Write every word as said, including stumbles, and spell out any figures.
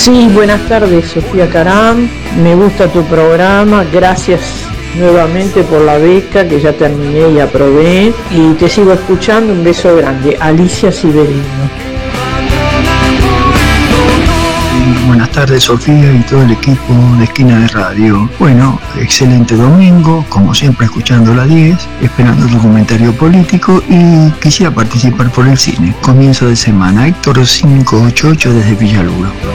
Sí, buenas tardes, Sofía Caram. Me gusta tu programa. Gracias nuevamente por la beca que ya terminé y aprobé. Y te sigo escuchando. Un beso grande. Alicia Siberino. Buenas tardes, Sofía y todo el equipo de Esquina de Radio. Bueno, excelente domingo, como siempre escuchando la diez, esperando tu comentario político y quisiera participar por el cine. Comienzo de semana, Héctor cinco ocho ocho desde Villaluro.